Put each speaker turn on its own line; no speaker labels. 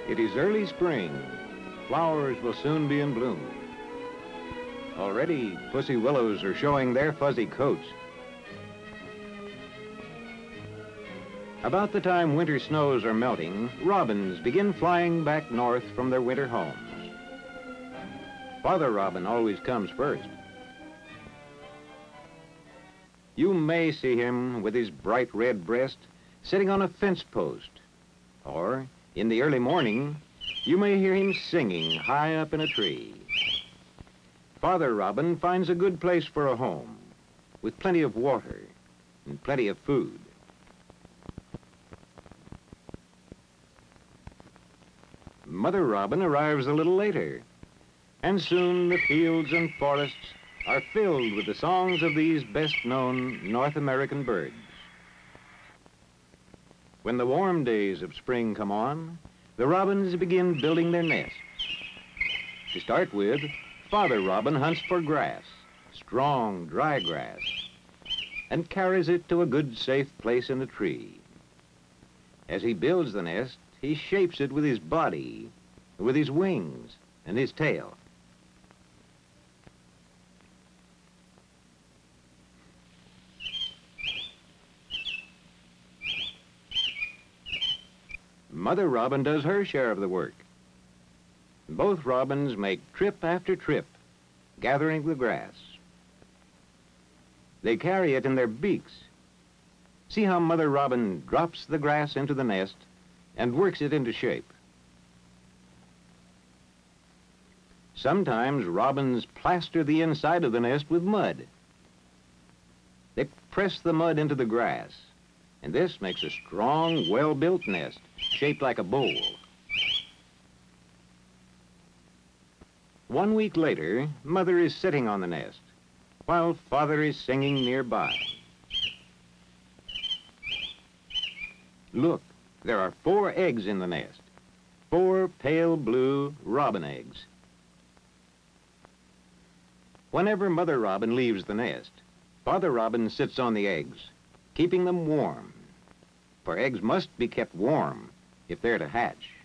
It is early spring. Flowers will soon be in bloom. Already, pussy willows are showing their fuzzy coats. About the time winter snows are melting, robins begin flying back north from their winter homes. Father robin always comes first. You may see him with his bright red breast sitting on a fence post, or in the early morning, you may hear him singing high up in a tree. Father robin finds a good place for a home, with plenty of water and plenty of food. Mother robin arrives a little later, and soon the fields and forests are filled with the songs of these best-known North American birds. When the warm days of spring come on, the robins begin building their nests. To start with, Father robin hunts for grass, strong, dry grass, and carries it to a good, safe place in the tree. As he builds the nest, he shapes it with his body, with his wings, and his tail. Mother robin does her share of the work. Both robins make trip after trip, gathering the grass. They carry it in their beaks. See how Mother robin drops the grass into the nest and works it into shape. Sometimes robins plaster the inside of the nest with mud. They press the mud into the grass, and this makes a strong, well-built nest, shaped like a bowl. 1 week later, Mother is sitting on the nest, while Father is singing nearby. Look, there are 4 eggs in the nest, 4 pale blue robin eggs. Whenever Mother robin leaves the nest, Father robin sits on the eggs, keeping them warm, for eggs must be kept warm if they're to hatch.